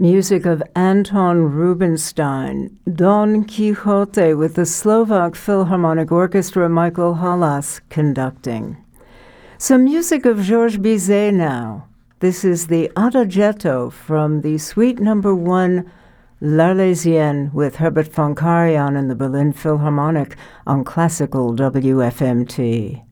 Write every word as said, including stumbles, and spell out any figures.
Music of Anton Rubinstein, Don Quixote with the Slovak Philharmonic Orchestra, Michael Halas conducting. Some music of Georges Bizet now. This is the Adagietto from the Suite Number One, L'Arlésienne, with Herbert von Karajan and the Berlin Philharmonic on Classical W F M T.